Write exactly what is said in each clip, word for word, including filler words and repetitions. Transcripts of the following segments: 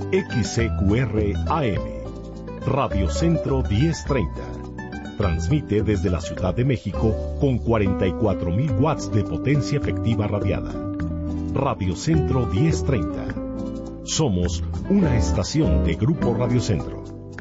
X C Q R A M, Radio Centro diez treinta. Transmite desde la Ciudad de México con cuarenta y cuatro mil watts de potencia efectiva radiada. Radio Centro diez treinta. Somos una estación de Grupo Radio Centro.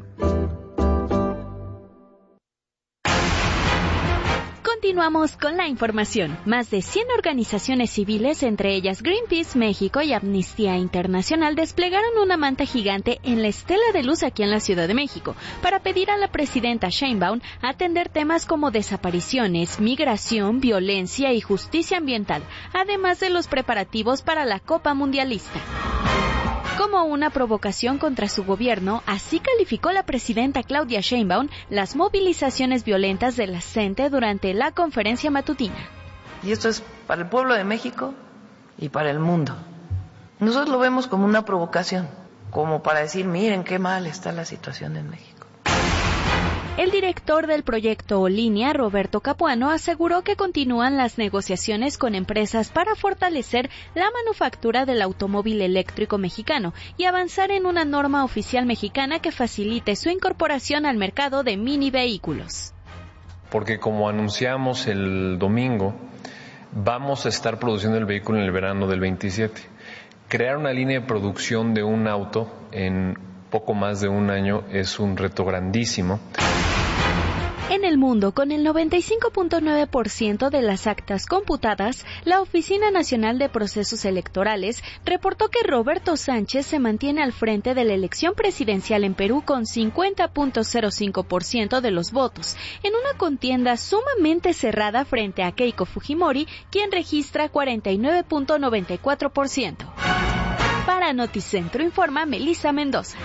Continuamos con la información. Más de cien organizaciones civiles, entre ellas Greenpeace México y Amnistía Internacional, desplegaron una manta gigante en la Estela de Luz aquí en la Ciudad de México para pedir a la presidenta Sheinbaum atender temas como desapariciones, migración, violencia y justicia ambiental, además de los preparativos para la Copa Mundialista. Como una provocación contra su gobierno, así calificó la presidenta Claudia Sheinbaum las movilizaciones violentas de la C E N T E durante la conferencia matutina. Y esto es para el pueblo de México y para el mundo. Nosotros lo vemos como una provocación, como para decir, miren qué mal está la situación en México. El director del proyecto Línea, Roberto Capuano, aseguró que continúan las negociaciones con empresas para fortalecer la manufactura del automóvil eléctrico mexicano y avanzar en una norma oficial mexicana que facilite su incorporación al mercado de mini vehículos. Porque como anunciamos el domingo, vamos a estar produciendo el vehículo en el verano del veintisiete. Crear una línea de producción de un auto en poco más de un año es un reto grandísimo. En el mundo, con el noventa y cinco punto nueve por ciento de las actas computadas, la Oficina Nacional de Procesos Electorales reportó que Roberto Sánchez se mantiene al frente de la elección presidencial en Perú con cincuenta punto cero cinco por ciento de los votos, en una contienda sumamente cerrada frente a Keiko Fujimori, quien registra cuarenta y nueve punto noventa y cuatro por ciento. Para Noticentro informa Melissa Mendoza.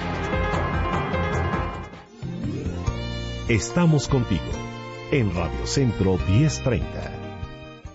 Estamos contigo en Radio Centro diez treinta.